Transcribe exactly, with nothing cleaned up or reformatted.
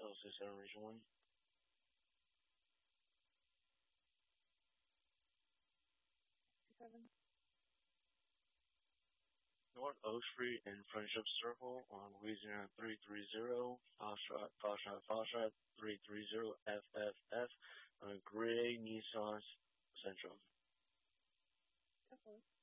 oh six seven Region one. Seven. North Oak Street in Friendship Circle on Louisiana three three zero, Foxtrot, Foxtrot, Foxtrot three three zero F F F on a gray Nissan Sentra. Definitely.